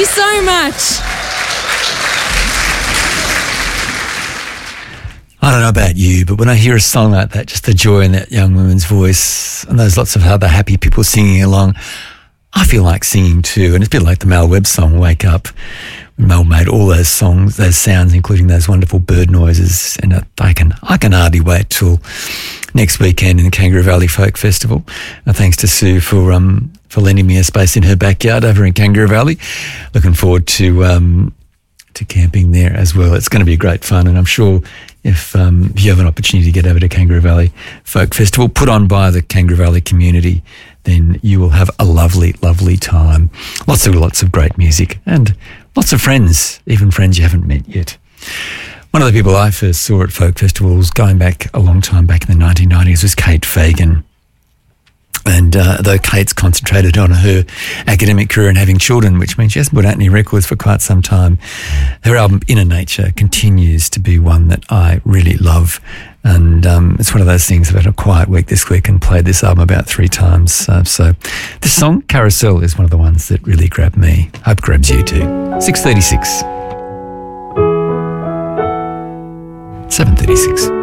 you so much. I don't know about you, but when I hear a song like that, just the joy in that young woman's voice and those lots of other happy people singing along, I feel like singing too. And it's a bit like the Mel Webb song, Wake Up. Mel made all those songs, those sounds, including those wonderful bird noises. And I can hardly wait till next weekend in the Kangaroo Valley Folk Festival. Thanks to Sue for lending me a space in her backyard over in Kangaroo Valley. Looking forward to camping there as well. It's going to be great fun, and I'm sure if you have an opportunity to get over to Kangaroo Valley Folk Festival, put on by the Kangaroo Valley community, then you will have a lovely, lovely time. Lots of great music and lots of friends, even friends you haven't met yet. One of the people I first saw at folk festivals going back a long time back in the 1990s was Kate Fagan. And though Kate's concentrated on her academic career and having children, which means she hasn't put out any records for quite some time, her album Inner Nature continues to be one that I really love. And it's one of those things. I've had a quiet week this week and played this album about 3 times. So this song, Carousel, is one of the ones that really grabbed me. Hope it grabs you too. 6:36. 7:36.